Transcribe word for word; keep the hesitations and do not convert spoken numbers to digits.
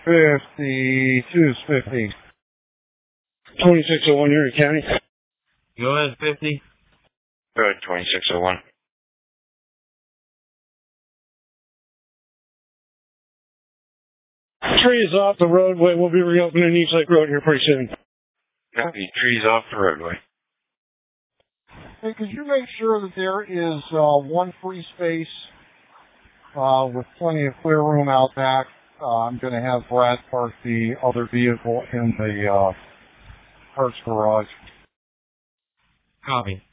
fifty-two is fifty. twenty-six oh one, Erie County. Go ahead, fifty. Go ahead, twenty-six oh one. Tree is off the roadway. We'll be reopening East Lake Road here pretty soon. Copy. Trees off the roadway. Hey, could you make sure that there is uh, one free space uh, with plenty of clear room out back? Uh, I'm going to have Brad park the other vehicle in the uh, parts garage. Copy.